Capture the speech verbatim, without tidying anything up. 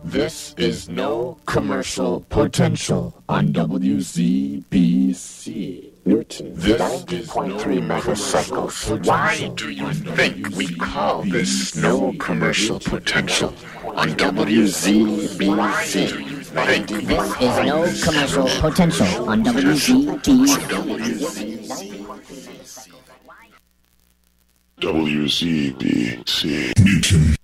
This is No Commercial Potential on W Z B C. Newton. This ninety point three megacycles. Why do you think we call this No Commercial Potential on W Z B C? This is No Commercial Potential on W Z B C. W Z B C. Newton.